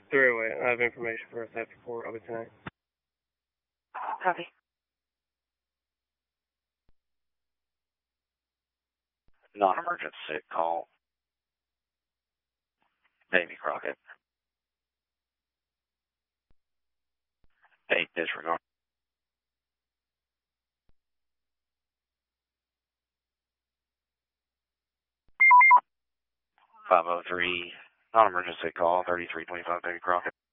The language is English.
308. I have information for a theft report. I'll be tonight. Copy. Non-emergency call. Davy Crockett. 8 disregard. 503. Non-emergency call. 3325 Davy Crockett.